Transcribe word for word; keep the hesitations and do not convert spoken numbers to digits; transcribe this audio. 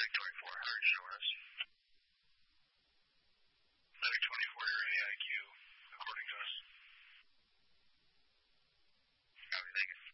Medic twenty-four, how are you showing us? Medic twenty-four, your A I Q, according to us. Copy, thank you.